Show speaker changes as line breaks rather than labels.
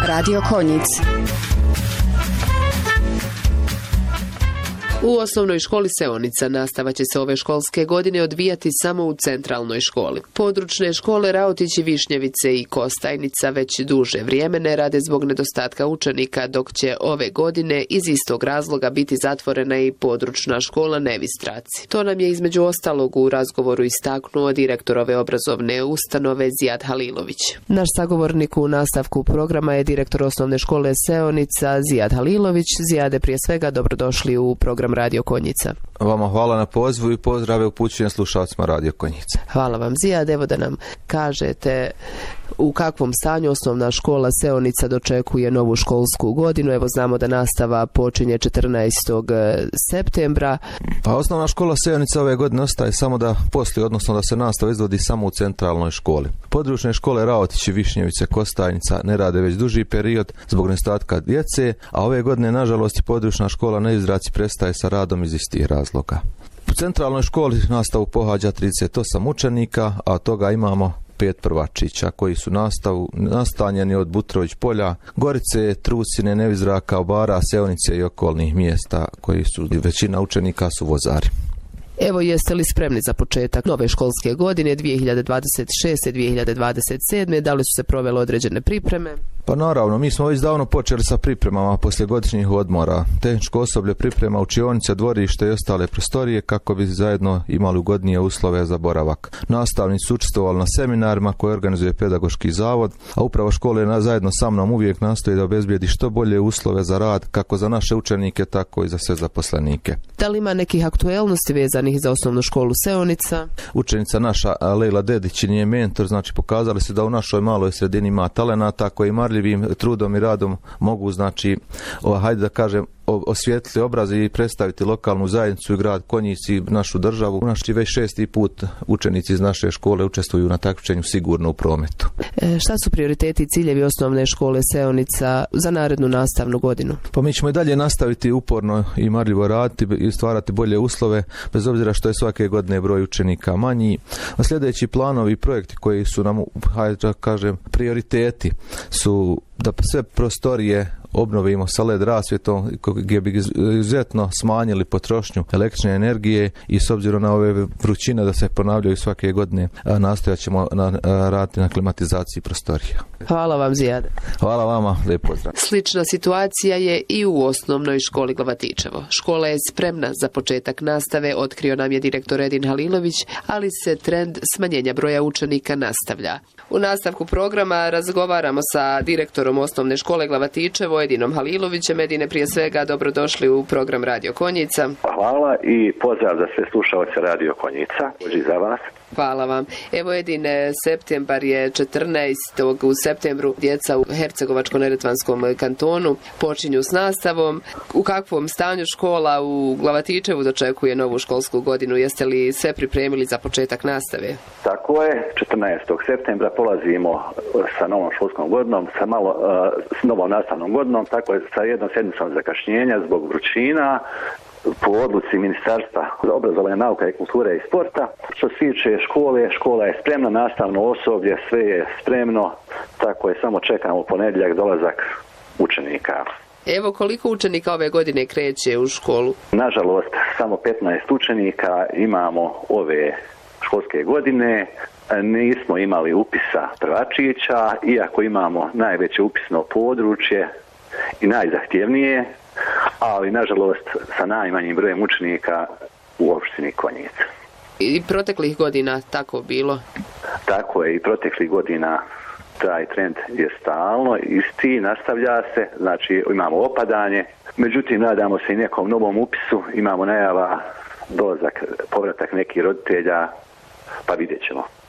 Radio Konjic. U osnovnoj školi Seonica nastava će se ove školske godine odvijati samo u centralnoj školi. Područne škole Raotić i Višnjevice i Kostajnica već duže vrijeme ne rade zbog nedostatka učenika, dok će ove godine iz istog razloga biti zatvorena i područna škola Nevistraci. To nam je između ostalog u razgovoru istaknuo direktor ove obrazovne ustanove Zijad Halilović. Naš sagovornik u nastavku programa je direktor osnovne škole Seonica Zijad Halilović. Zijade, prije svega dobrodošli u program Radio Konjica.
Vama hvala na pozivu i pozdrave upućujem slušalcima Radio Konjica.
Hvala vam, Zijad. Evo da nam kažete u kakvom stanju osnovna škola Seonica dočekuje novu školsku godinu. Evo znamo da nastava počinje 14. septembra.
Pa osnovna škola Seonica ove godine ostaje samo da poslije, odnosno da se nastava izvodi samo u centralnoj školi. Područne škole Raotić i Višnjevice, Kostajnica ne rade već duži period zbog nedostatka djece, a ove godine nažalost i područna škola Nevistraci prestaje sa radom iz istih razloga. U centralnoj školi nastavu pohađa 38 učenika, a od toga imamo 5 prvačića koji su nastanjeni od Butrović polja, Gorice, Trusine, Nevizraka, Obara, Seonice i okolnih mjesta, koji su većina učenika su vozari.
Evo, jeste li spremni za početak nove školske godine 2026-2027? Da li su se provele određene pripreme?
Pa naravno, mi smo već davno počeli sa pripremama poslije godišnjih odmora. Tehničko osoblje priprema učionice, dvorište i ostale prostorije kako bi zajedno imali ugodnije uslove za boravak. Nastavnici su učestvovali na seminarima koje organizuje Pedagoški zavod, a upravo škole zajedno sa mnom uvijek nastoji da obezbijedi što bolje uslove za rad kako za naše učenike, tako i za sve zaposlenike.
Da li ima nekih aktuelnosti vezanih za osnovnu školu Seonica?
Učenica naša Lejla Dedić je mentor, znači pokazali se da u našoj maloj sredini ima talenata koji marljivim trudom i radom mogu, znači, hajde da kažem, osvijetliti obraz i predstaviti lokalnu zajednicu i grad Konjic i našu državu. Znači već 6. put učenici iz naše škole učestvuju na takmičenju sigurno u prometu.
Šta su prioriteti i ciljevi osnovne škole Seonica za narednu nastavnu godinu?
Pa mi ćemo i dalje nastaviti uporno i marljivo raditi i stvarati bolje uslove, bez obzira što je svake godine broj učenika manji. A sljedeći planovi i projekti koji su nam, hajde da kažem, prioriteti su da sve prostorije obnovimo sa LED rasvjetom gdje bi izuzetno smanjili potrošnju električne energije i s obzirom na ove vrućine da se ponavljaju svake godine nastojat ćemo raditi na klimatizaciji prostorija.
Hvala vam, Zijade.
Hvala vama, lijep pozdrav.
Slična situacija je i u osnovnoj školi Glavatičevo. Škola je spremna za početak nastave, otkrio nam je direktor Edin Halilović, ali se trend smanjenja broja učenika nastavlja. U nastavku programa razgovaramo sa direktorom osnovne škole Glavatičevo, Edinom Halilovićem. Edine, prije svega dobrodošli u program Radio Konjica.
Hvala i pozdrav za sve slušalce Radio Konjica. Boži za vas.
Hvala vam. Evo, Edine, septembar je 14. U septembru djeca u Hercegovačko-neretvanskom kantonu počinju s nastavom. U kakvom stanju škola u Glavatičevu dočekuje novu školsku godinu? Jeste li sve pripremili za početak nastave?
Tako je. 14. septembra polazimo sa novom školskom godinom, s novom nastavnom godinom, tako je sa jednom sedmicom zakašnjenja zbog vrućina, po odluci Ministarstva obrazovanja, nauke, kulture i sporta. Što se tiče škole, škola je spremna, nastavno osoblje, sve je spremno, tako je, samo čekamo ponedjeljak dolazak učenika.
Evo, koliko učenika ove godine kreće u školu?
Nažalost, samo 15 učenika imamo ove školske godine. Nismo imali upisa prvačića, iako imamo najveće upisno područje i najzahtjevnije, ali nažalost sa najmanjim brojem učenika u opštini Konjic.
I proteklih godina tako bilo?
Tako je, i proteklih godina taj trend je stalno isti, nastavlja se, znači imamo opadanje, međutim nadamo se i nekom novom upisu, imamo najava, dolazak, povratak nekih roditelja, pa vidjet ćemo.